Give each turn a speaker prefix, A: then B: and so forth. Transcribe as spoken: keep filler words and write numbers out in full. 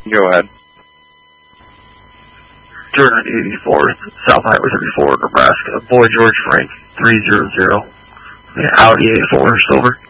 A: Go ahead.
B: two eighty-fourth, South Highway thirty-four, Nebraska. Boy George Frank, three zero zero. Yeah, Audi A four, silver.